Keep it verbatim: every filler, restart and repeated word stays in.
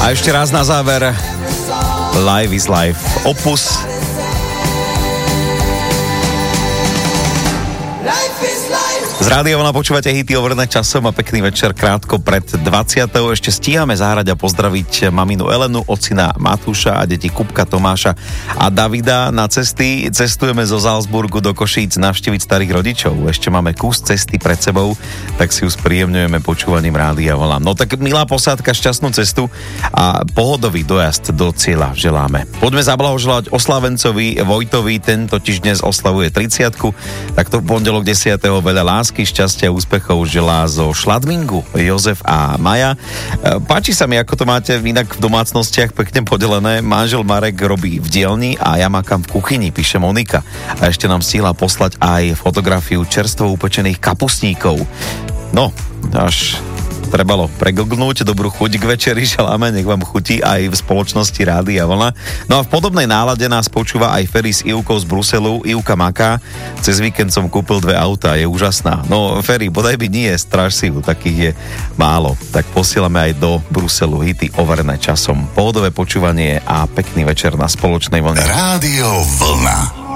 A ešte raz na záver, Live is Life, Opus. Z Rádia Vlna počúvate hity overené časom a pekný večer krátko pred dvadsiatou Ešte stíhame zahrať a pozdraviť maminu Elenu, ocina Matúša a deti Kupka, Tomáša a Davida. Na cesty cestujeme zo Salzburgu do Košíc navštíviť starých rodičov. Ešte máme kus cesty pred sebou, tak si ju spríjemňujeme počúvaním Rádia Vlna. No tak milá posádka, šťastnú cestu a pohodový dojazd do cieľa želáme. Poďme zablahoželať oslávencovi Vojtovi, ten totiž dnes oslavuje tridsiatku, tak to v pondelok desiateho veľa lásky, šťastia, úspechov želá zo Šladmingu Jozef a Maja. Páči sa mi, ako to máte inak v domácnostiach pekne podelené. Manžel Marek robí v dielni a ja makám v kuchyni, píše Monika. A ešte nám stihla poslať aj fotografiu čerstvo upečených kapustníkov. No, až trebalo pregognúť. Dobrú chuť k večeri želáme, nech vám chutí aj v spoločnosti Rádia Vlna. No a v podobnej nálade nás počúva aj Ferry s Ivkou z Bruselu. Ivka maká, cez víkend som kúpil dve autá, je úžasná. No Ferry, bodaj by nie, stráž si ju, takých je málo. Tak posielame aj do Bruselu hity overené časom. Pohodové počúvanie a pekný večer na spoločnej vlne. Rádio Vlna.